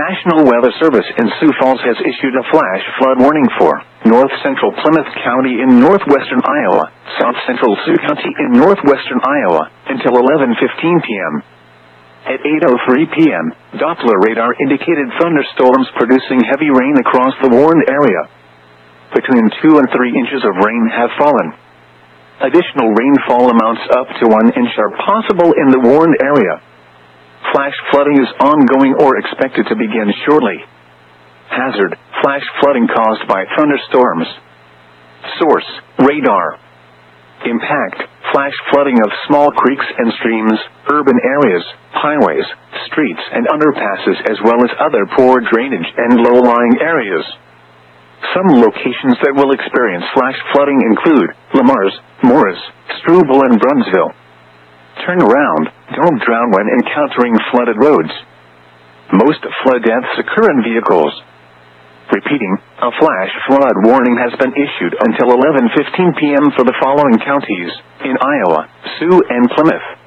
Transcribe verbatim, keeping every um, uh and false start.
National Weather Service in Sioux Falls has issued a flash flood warning for north central Plymouth County in northwestern Iowa, south central Sioux County in northwestern Iowa, until eleven fifteen p m At eight oh three p m, Doppler radar indicated thunderstorms producing heavy rain across the warned area. Between two and three inches of rain have fallen. Additional rainfall amounts up to one inch are possible in the warned area. Flash flooding is ongoing or expected to begin shortly. Hazard: flash flooding caused by thunderstorms. Source: radar. Impact: flash flooding of small creeks and streams, urban areas, highways, streets and underpasses, as well as other poor drainage and low-lying areas. Some locations that will experience flash flooding include Lamars, Morris, Struble and Brunsville. Turn around, don't drown when encountering flooded roads. Most flood deaths occur in vehicles. Repeating, a flash flood warning has been issued until eleven fifteen p m for the following counties in Iowa, Sioux and Plymouth.